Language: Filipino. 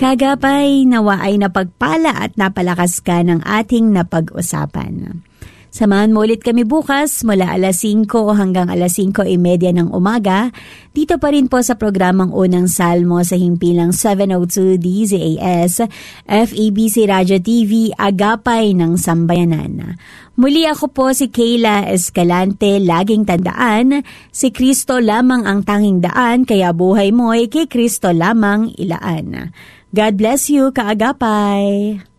Kagapay, nawa ay napagpala at napalakas ka ng ating napag-usapan. Samahan mo ulit kami bukas mula alas 5 hanggang alas 5:30 ng umaga. Dito pa rin po sa programang Unang Salmo sa himpilang 702 DZAS, FEBC Radio TV, Agapay ng Sambayanan. Muli ako po si Kayla Escalante, laging tandaan, si Kristo lamang ang tanging daan, kaya buhay mo'y kay Kristo lamang ilaan. God bless you, kaagapay!